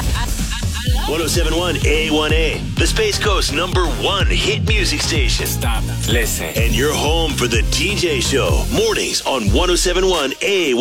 1071 A1A, the Space Coast #1 hit music station. Stop, listen. And you're home for the DJ show. Mornings on 1071 A1A.